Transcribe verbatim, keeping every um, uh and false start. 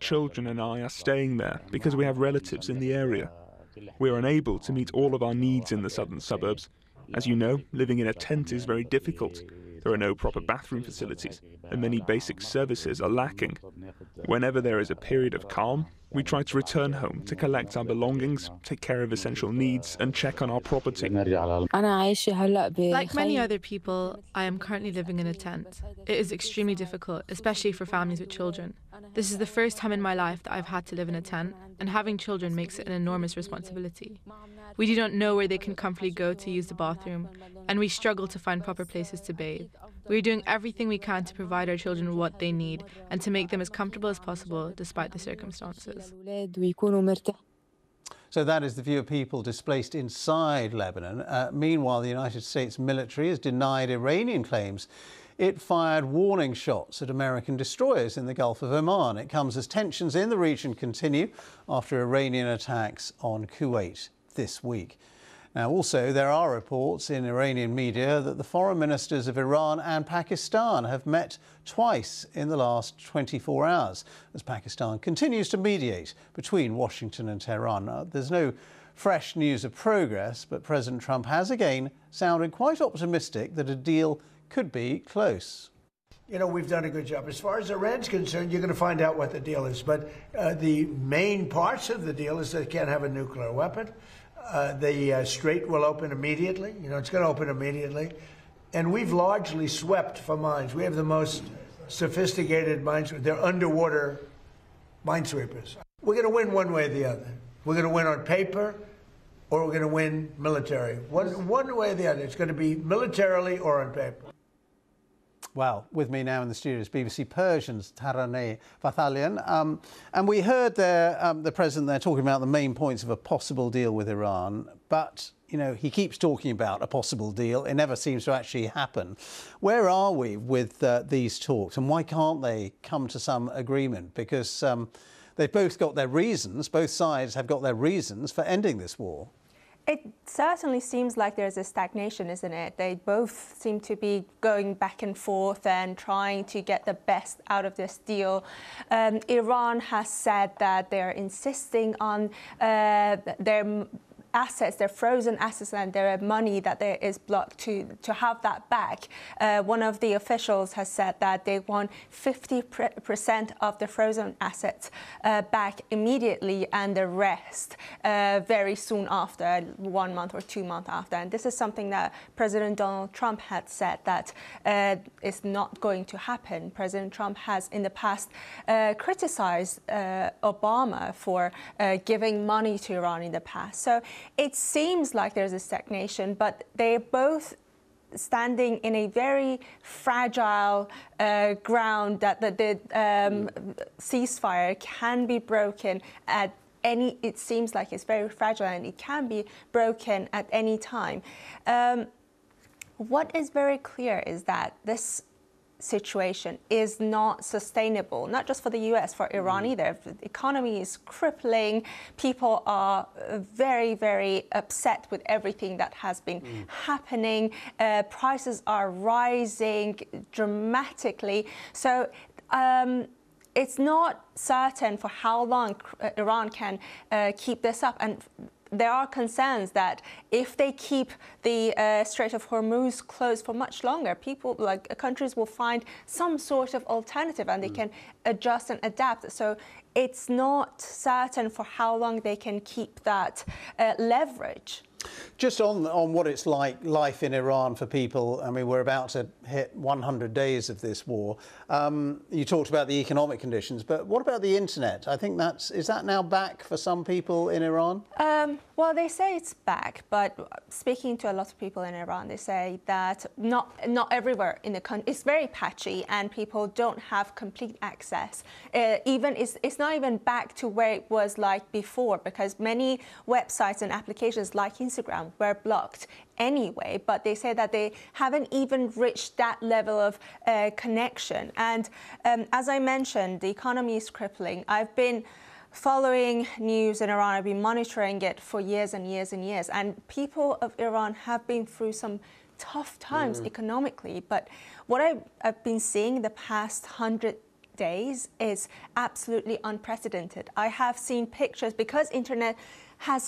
children and I are staying there because we have relatives in the area. We are unable to meet all of our needs in the southern suburbs. As you know, living in a tent is very difficult. There are no proper bathroom facilities, and many basic services are lacking. Whenever there is a period of calm, we try to return home to collect our belongings, take care of essential needs, and check on our property. Like many other people, I am currently living in a tent. It is extremely difficult, especially for families with children. This is the first time in my life that I've had to live in a tent, and having children makes it an enormous responsibility. We do not know where they can comfortably go to use the bathroom, and we struggle to find proper places to bathe. We are doing everything we can to provide our children what they need and to make them as comfortable as possible despite the circumstances. So that is the view of people displaced inside Lebanon. Uh, meanwhile, the United States military has denied Iranian claims it fired warning shots at American destroyers in the Gulf of Oman. It comes as tensions in the region continue after Iranian attacks on Kuwait this week. Now, also, there are reports in Iranian media that the foreign ministers of Iran and Pakistan have met twice in the last twenty-four hours as Pakistan continues to mediate between Washington and Tehran. Now, there's no fresh news of progress, but President Trump has again sounded quite optimistic that a deal could be close. You know, we've done a good job. As far as Iran's concerned, you're going to find out what the deal is. But uh, the main parts of the deal is they can't have a nuclear weapon. Uh, the uh, Strait will open immediately. You know, it's going to open immediately. And we've largely swept for mines. We have the most sophisticated mines. They're underwater minesweepers. We're going to win one way or the other. We're going to win on paper, or we're going to win military. One, one way or the other. It's going to be militarily or on paper. Well, with me now in the studio is B B C Persian's Taraneh Vathalian. Um, and we heard there, um, the President there talking about the main points of a possible deal with Iran. But, you know, he keeps talking about a possible deal. It never seems to actually happen. Where are we with uh, these talks, and why can't they come to some agreement? Because um, they've both got their reasons, both sides have got their reasons for ending this war. It certainly seems like there's a stagnation, isn't it? They both seem to be going back and forth and trying to get the best out of this deal. Um, Iran has said that they're insisting on uh, their assets, their frozen assets and their money that there is blocked to, to have that back. Uh, one of the officials has said that they want fifty percent of the frozen assets uh, back immediately and the rest uh, very soon after, one month or two months after. And this is something that President Donald Trump had said that uh, is not going to happen. President Trump has in the past uh, criticized uh, Obama for uh, giving money to Iran in the past. So it seems like there's a stagnation, but they're both standing in a very fragile uh, ground that the, the um, ceasefire can be broken at any, it seems like it's very fragile and it can be broken at any time. Um, what is very clear is that this situation is not sustainable, not just for the U S, for Iran either. The economy is crippling. People are very, very upset with everything that has been mm. happening. Uh, prices are rising dramatically. So um, it's not certain for how long Iran can uh, keep this up. And there are concerns that if they keep the uh, Strait of Hormuz closed for much longer, people, like uh, countries, will find some sort of alternative and they mm. can adjust and adapt. So it's not certain for how long they can keep that uh, leverage. Just on, on what it's like, life in Iran for people, I mean, we're about to hit one hundred days of this war. Um, you talked about the economic conditions, but what about the internet? I think that's, is that now back for some people in Iran? Um, well, they say it's back, but speaking to a lot of people in Iran, they say that not, not everywhere in the country, it's very patchy and people don't have complete access. Uh, even it's, it's not even back to where it was like before, because many websites and applications like Instagram were blocked anyway, but they say that they haven't even reached that level of uh, connection. And um, as I mentioned, the economy is crippling. I've been following news in Iran, I've been monitoring it for years and years and years, and people of Iran have been through some tough times mm. economically. But what I've, I've been seeing the past hundred days is absolutely unprecedented. I have seen pictures because internet has